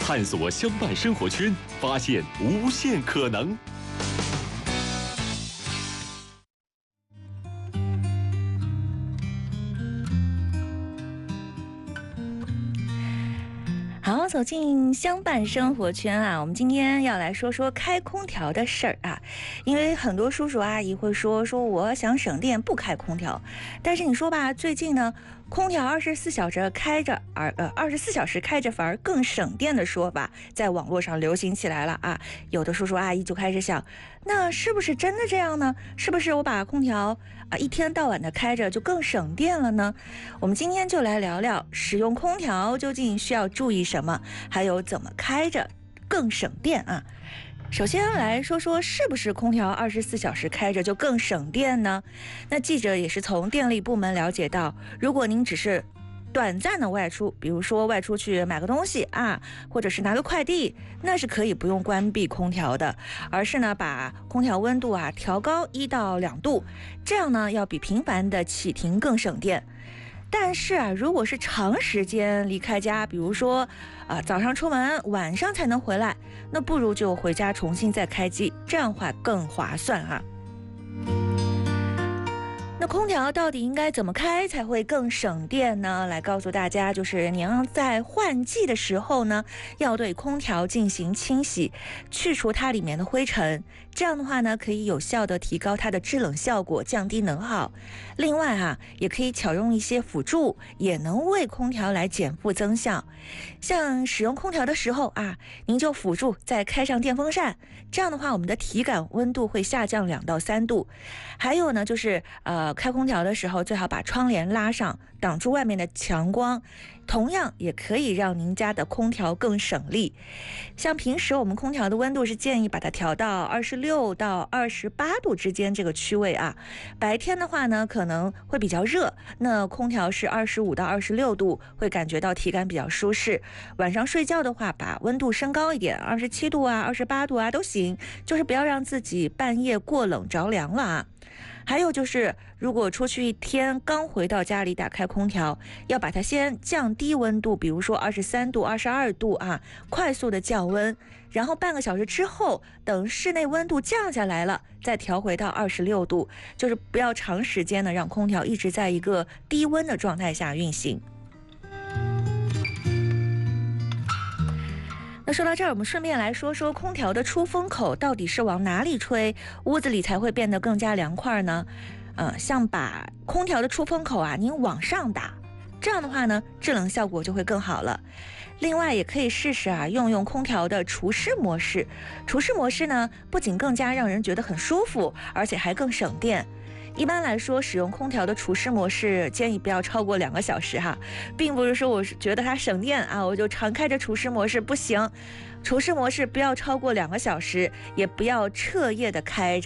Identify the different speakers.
Speaker 1: 探索相伴生活圈，发现无限可能。
Speaker 2: 好，走进相伴生活圈啊，我们今天要来说说开空调的事儿啊。因为很多叔叔阿姨会说我想省电不开空调，但是你说吧，最近呢，空调24小时开着，24小时开着反而更省电的说法在网络上流行起来了啊。有的叔叔阿姨就开始想，那是不是真的这样呢？是不是我把空调一天到晚的开着就更省电了呢？我们今天就来聊聊使用空调究竟需要注意什么，还有怎么开着更省电啊。首先来说说是不是空调24小时开着就更省电呢？那记者也是从电力部门了解到，如果您只是短暂的外出，比如说外出去买个东西啊，或者是拿个快递，那是可以不用关闭空调的，而是呢把空调温度调高1到2度，这样呢要比频繁的启停更省电。但是如果是长时间离开家，比如说早上出门，晚上才能回来，那不如就回家重新再开机，这样的话更划算啊。那空调到底应该怎么开才会更省电呢？来告诉大家，就是您在换季的时候呢，要对空调进行清洗，去除它里面的灰尘，这样的话呢，可以有效的提高它的制冷效果，降低能耗。另外也可以巧用一些辅助，也能为空调来减负增效。像使用空调的时候您就辅助再开上电风扇，这样的话我们的体感温度会下降2到3度。还有呢，就是开空调的时候最好把窗帘拉上，挡住外面的强光，同样也可以让您家的空调更省力。像平时我们空调的温度是建议把它调到26到28度之间这个区位白天的话呢可能会比较热，那空调是25到26度，会感觉到体感比较舒适。晚上睡觉的话，把温度升高一点，27度28度都行，就是不要让自己半夜过冷着凉了还有就是，如果出去一天刚回到家里打开空调，要把它先降低温度，比如说23度、22度快速的降温，然后半个小时之后，等室内温度降下来了，再调回到26度，就是不要长时间的让空调一直在一个低温的状态下运行。那说到这儿，我们顺便来说说空调的出风口到底是往哪里吹，屋子里才会变得更加凉快呢？像把空调的出风口您往上打，这样的话呢，制冷效果就会更好了。另外也可以试试用空调的除湿模式。除湿模式呢，不仅更加让人觉得很舒服，而且还更省电。一般来说，使用空调的除湿模式建议不要超过2个小时并不是说我觉得它省电我就常开着除湿模式，不行。除湿模式不要超过2个小时，也不要彻夜的开着。